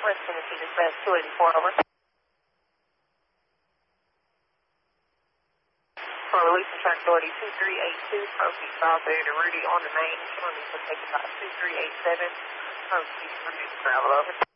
West Tennessee Dispatch 284, over. For release and track authority 2382, proceed southbound to Rudy on the main, county, so take about 2387, proceed to reduce travel, over.